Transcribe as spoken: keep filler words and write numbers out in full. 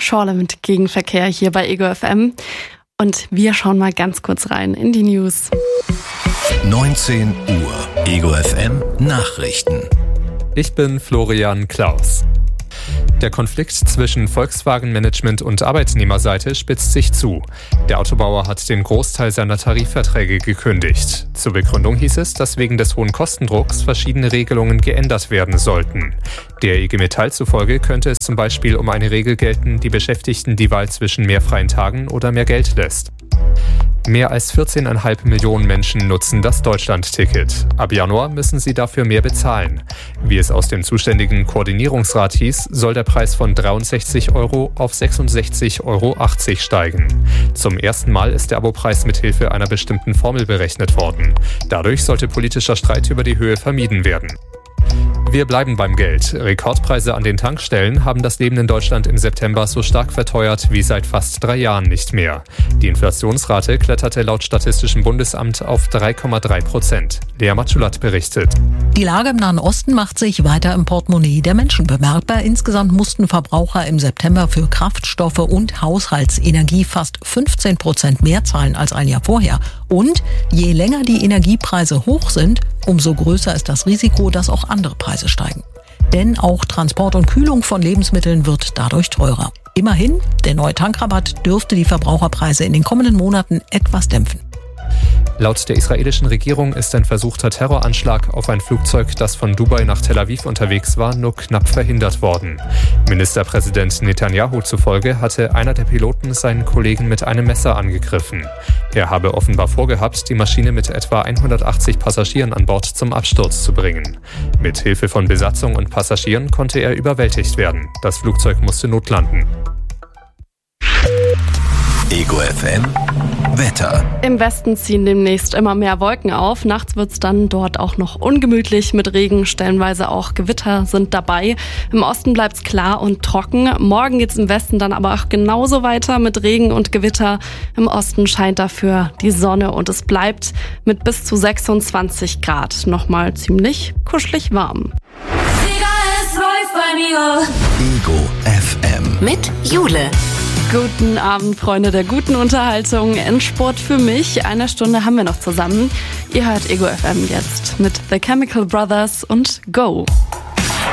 Schorle mit Gegenverkehr hier bei Ego F M. Und wir schauen mal ganz kurz rein in die News. neunzehn Uhr, Ego F M Nachrichten. Ich bin Florian Klaus. Der Konflikt zwischen Volkswagen-Management und Arbeitnehmerseite spitzt sich zu. Der Autobauer hat den Großteil seiner Tarifverträge gekündigt. Zur Begründung hieß es, dass wegen des hohen Kostendrucks verschiedene Regelungen geändert werden sollten. Der I G Metall zufolge könnte es zum Beispiel um eine Regel gelten, die Beschäftigten die Wahl zwischen mehr freien Tagen oder mehr Geld lässt. Mehr als vierzehn Komma fünf Millionen Menschen nutzen das Deutschland-Ticket. Ab Januar müssen sie dafür mehr bezahlen. Wie es aus dem zuständigen Koordinierungsrat hieß, soll der Preis von dreiundsechzig Euro auf sechsundsechzig Euro achtzig steigen. Zum ersten Mal ist der Abopreis mit Hilfe einer bestimmten Formel berechnet worden. Dadurch sollte politischer Streit über die Höhe vermieden werden. Wir bleiben beim Geld. Rekordpreise an den Tankstellen haben das Leben in Deutschland im September so stark verteuert wie seit fast drei Jahren nicht mehr. Die Inflationsrate kletterte laut Statistischem Bundesamt auf drei Komma drei Prozent. Lea Matschulat berichtet. Die Lage im Nahen Osten macht sich weiter im Portemonnaie der Menschen bemerkbar. Insgesamt mussten Verbraucher im September für Kraftstoffe und Haushaltsenergie fast fünfzehn Prozent mehr zahlen als ein Jahr vorher. Und je länger die Energiepreise hoch sind, umso größer ist das Risiko, dass auch andere Preise steigen. Denn auch Transport und Kühlung von Lebensmitteln wird dadurch teurer. Immerhin, der neue Tankrabatt dürfte die Verbraucherpreise in den kommenden Monaten etwas dämpfen. Laut der israelischen Regierung ist ein versuchter Terroranschlag auf ein Flugzeug, das von Dubai nach Tel Aviv unterwegs war, nur knapp verhindert worden. Ministerpräsident Netanyahu zufolge hatte einer der Piloten seinen Kollegen mit einem Messer angegriffen. Er habe offenbar vorgehabt, die Maschine mit etwa hundertachtzig Passagieren an Bord zum Absturz zu bringen. Mit Hilfe von Besatzung und Passagieren konnte er überwältigt werden. Das Flugzeug musste notlanden. Ego F M Wetter. Im Westen ziehen demnächst immer mehr Wolken auf. Nachts wird es dann dort auch noch ungemütlich mit Regen. Stellenweise auch Gewitter sind dabei. Im Osten bleibt es klar und trocken. Morgen geht es im Westen dann aber auch genauso weiter mit Regen und Gewitter. Im Osten scheint dafür die Sonne und es bleibt mit bis zu sechsundzwanzig Grad nochmal ziemlich kuschelig warm. Ego F M mit Jule. Guten Abend, Freunde der guten Unterhaltung. Endspurt für mich. Eine Stunde haben wir noch zusammen. Ihr hört Ego F M jetzt mit The Chemical Brothers und Go.